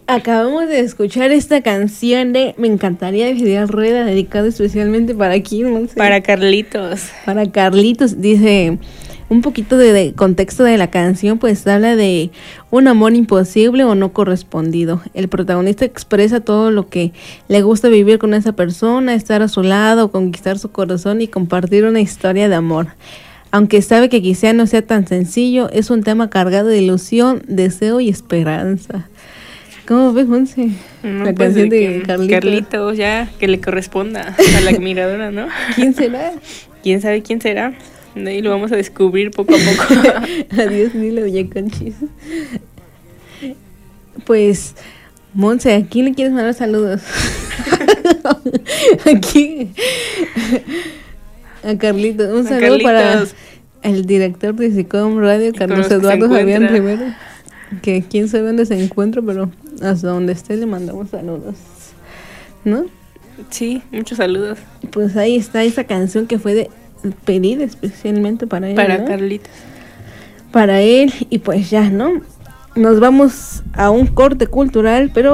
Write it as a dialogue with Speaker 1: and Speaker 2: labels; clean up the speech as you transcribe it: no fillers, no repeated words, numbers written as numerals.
Speaker 1: Acabamos de escuchar esta canción de Me encantaría de Fidel Rueda, dedicado especialmente para quién, no sé.
Speaker 2: Para Carlitos.
Speaker 1: Para Carlitos, dice un poquito de contexto de la canción, pues habla de un amor imposible o no correspondido. El protagonista expresa todo lo que le gusta vivir con esa persona, estar a su lado, conquistar su corazón y compartir una historia de amor. Aunque sabe que quizá no sea tan sencillo, es un tema cargado de ilusión, deseo y esperanza. ¿Cómo ves, Monse?
Speaker 2: No,
Speaker 1: La
Speaker 2: pues
Speaker 1: canción de
Speaker 2: Carlitos, ya, que le corresponda a la admiradora, ¿no?
Speaker 1: ¿Quién será?
Speaker 2: ¿Quién sabe quién será? De ahí lo vamos a descubrir poco a poco.
Speaker 1: Adiós, Nilo Villaconchis. Pues, Monse, ¿a quién le quieres mandar saludos? ¿A quién? A Carlitos. Un saludo para el director de Sicom Radio, Carlos Eduardo Fabián Rivero. Que quién sabe dónde se encuentra, pero hasta donde esté le mandamos saludos, ¿no?
Speaker 2: Sí, muchos saludos.
Speaker 1: Pues ahí está esa canción que fue pedida especialmente para él,
Speaker 2: para, ¿no? Carlitos.
Speaker 1: Para él, y pues ya, ¿no? Nos vamos a un corte cultural, pero